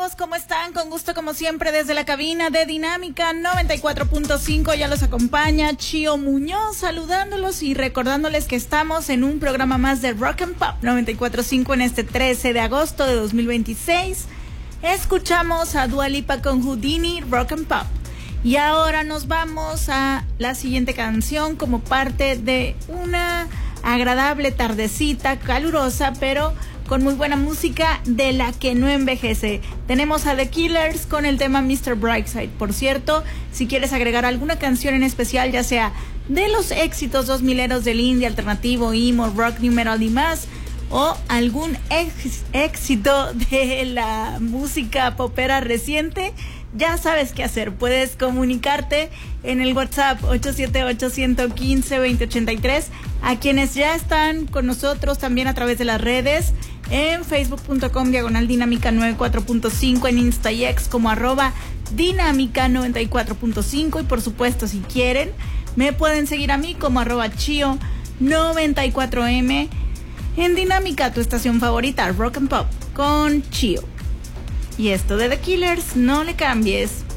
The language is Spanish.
amigos, ¿cómo están? Con gusto como siempre desde la cabina de Dinámica 94.5 ya los acompaña Chio Muñoz saludándolos y recordándoles que estamos en un programa más de Rock and Pop 94.5 en este 13 de agosto de 2026. Escuchamos a Dua Lipa con Houdini, Rock and Pop. Y ahora nos vamos a la siguiente canción como parte de una agradable tardecita calurosa, pero con muy buena música de la que no envejece. Tenemos a The Killers con el tema Mr. Brightside. Por cierto, si quieres agregar alguna canción en especial, ya sea de los éxitos 2000eros del indie, alternativo, emo, rock, new metal y más, o algún éxito de la música popera reciente, ya sabes qué hacer. Puedes comunicarte en el WhatsApp 878-115-2083. A quienes ya están con nosotros también a través de las redes, en facebook.com/dinámica 94.5, en Insta y X como @dinámica 94.5, y por supuesto, si quieren, me pueden seguir a mí como @chio94m en Dinámica, tu estación favorita, Rock and Pop con Chio. Y esto de The Killers, no le cambies.